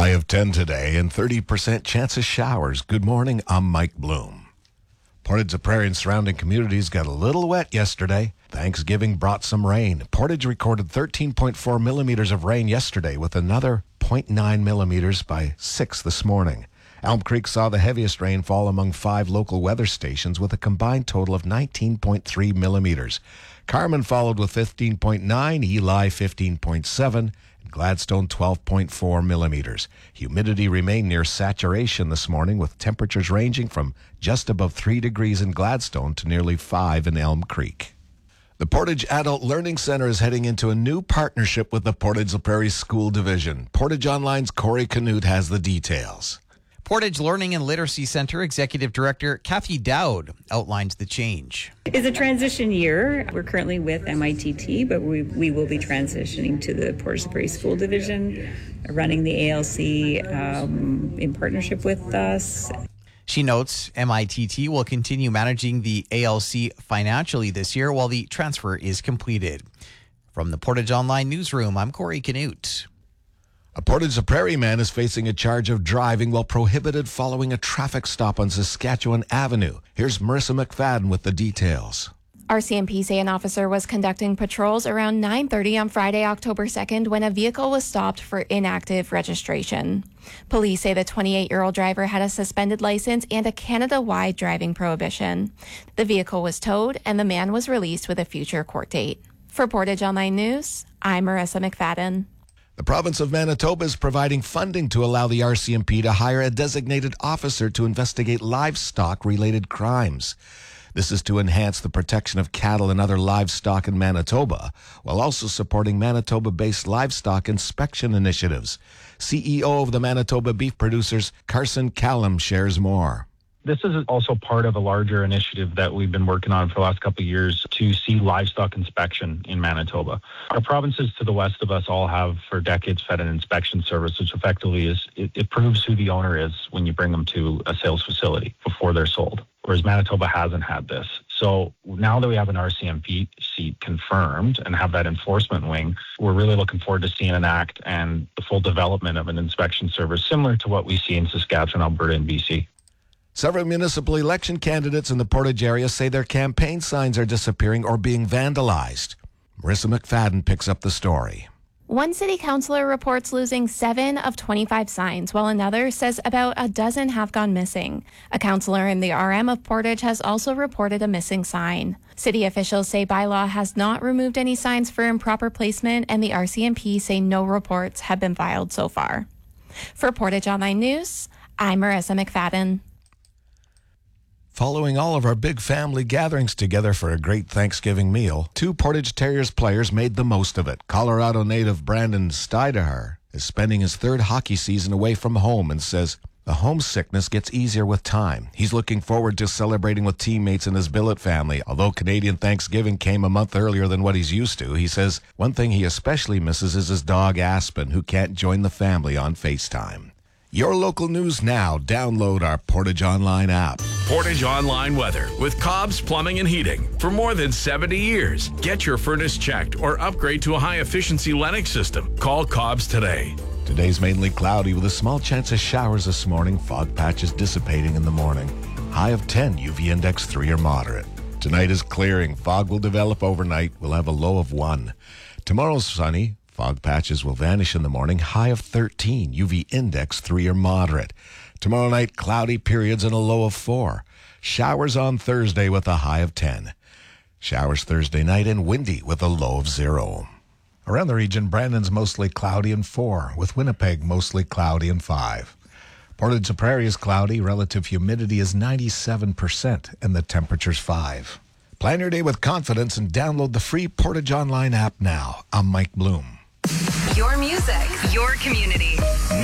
High of 10 today and 30% chance of showers. Good morning, I'm Mike Bloom. Portage la Prairie and surrounding communities got a little wet yesterday. Thanksgiving brought some rain. Portage recorded 13.4 millimeters of rain yesterday with another 0.9 millimeters by 6 this morning. Elm Creek saw the heaviest rainfall among 5 local weather stations with a combined total of 19.3 millimeters. Carman followed with 15.9, Eli 15.7, Gladstone 12.4 millimeters. Humidity remained near saturation this morning with temperatures ranging from just above 3 degrees in Gladstone to nearly 5 in Elm Creek. The Portage Adult Learning Center is heading into a new partnership with the Portage la Prairie School Division. Portage Online's Corey Canute has the details. Portage Learning and Literacy Center Executive Director Kathy Dowd outlines the change. It's a transition year. We're currently with MITT, but we will be transitioning to the Portage la Prairie School Division, running the ALC in partnership with us. She notes MITT will continue managing the ALC financially this year while the transfer is completed. From the Portage Online Newsroom, I'm Corey Canute. A Portage la Prairie man is facing a charge of driving while prohibited following a traffic stop on Saskatchewan Avenue. Here's Marissa McFadden with the details. RCMP say an officer was conducting patrols around 9:30 on Friday, October 2nd, when a vehicle was stopped for inactive registration. Police say the 28-year-old driver had a suspended license and a Canada-wide driving prohibition. The vehicle was towed and the man was released with a future court date. For Portage Online News, I'm Marissa McFadden. The province of Manitoba is providing funding to allow the RCMP to hire a designated officer to investigate livestock-related crimes. This is to enhance the protection of cattle and other livestock in Manitoba, while also supporting Manitoba-based livestock inspection initiatives. CEO of the Manitoba Beef Producers, Carson Callum, shares more. This is also part of a larger initiative that we've been working on for the last couple of years to see livestock inspection in Manitoba. Our provinces to the west of us all have for decades fed an inspection service, which effectively is, it proves who the owner is when you bring them to a sales facility before they're sold, whereas Manitoba hasn't had this. So now that we have an RCMP seat confirmed and have that enforcement wing, we're really looking forward to seeing an act and the full development of an inspection service similar to what we see in Saskatchewan, Alberta, and BC. Several municipal election candidates in the Portage area say their campaign signs are disappearing or being vandalized. Marissa McFadden picks up the story. One city councillor reports losing 7 of 25 signs, while another says about a dozen have gone missing. A councillor in the RM of Portage has also reported a missing sign. City officials say bylaw has not removed any signs for improper placement, and the RCMP say no reports have been filed so far. For Portage Online News, I'm Marissa McFadden. Following all of our big family gatherings together for a great Thanksgiving meal, 2 Portage Terriers players made the most of it. Colorado native Brandon Steidaher is spending his 3rd hockey season away from home and says the homesickness gets easier with time. He's looking forward to celebrating with teammates in his billet family. Although Canadian Thanksgiving came a month earlier than what he's used to, he says one thing he especially misses is his dog Aspen, who can't join the family on FaceTime. Your local news now. Download our Portage Online app. Portage Online weather with Cobb's Plumbing and Heating. For more than 70 years, get your furnace checked or upgrade to a high-efficiency Lennox system. Call Cobb's today. Today's mainly cloudy with a small chance of showers this morning. Fog patches dissipating in the morning. High of 10, UV index 3 or moderate. Tonight is clearing. Fog will develop overnight. We'll have a low of 1. Tomorrow's sunny. Fog patches will vanish in the morning. High of 13, UV index 3 or moderate. Tomorrow night, cloudy periods and a low of 4. Showers on Thursday with a high of 10. Showers Thursday night and windy with a low of 0. Around the region, Brandon's mostly cloudy and 4, with Winnipeg mostly cloudy and 5. Portage la Prairie is cloudy, relative humidity is 97%, and the temperature's 5. Plan your day with confidence and download the free Portage Online app now. I'm Mike Bloom. Your music, your community.